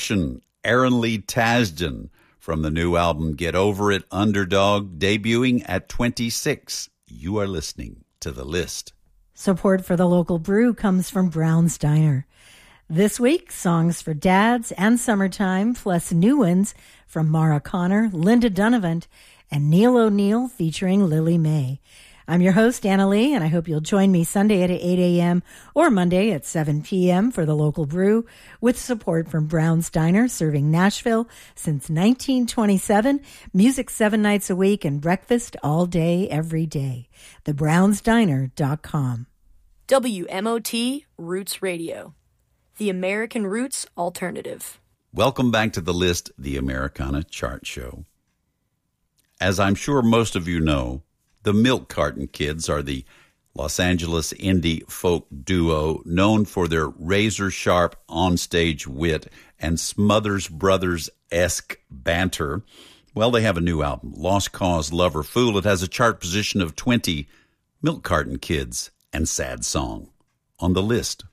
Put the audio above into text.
selection, Aaron Lee Tasden from the new album Get Over It, Underdog, debuting at 26. You are listening to The List. Support for the local brew comes from Brown's Diner. This week, songs for dads and summertime, plus new ones from Mara Connor, Linda Donovan, and Neil O'Neill featuring Lily May. I'm your host, Anna Lee, and I hope you'll join me Sunday at 8 a.m. or Monday at 7 p.m. for the local brew, with support from Brown's Diner, serving Nashville since 1927, music 7 nights a week, and breakfast all day, every day. TheBrownsDiner.com. WMOT Roots Radio, the American Roots Alternative. Welcome back to The List, the Americana Chart Show. As I'm sure most of you know, the Milk Carton Kids are the Los Angeles indie folk duo known for their razor-sharp onstage wit and Smothers Brothers-esque banter. Well, they have a new album, Lost Cause, Lover, Fool. It has a chart position of 20, Milk Carton Kids and Sad Song on The List.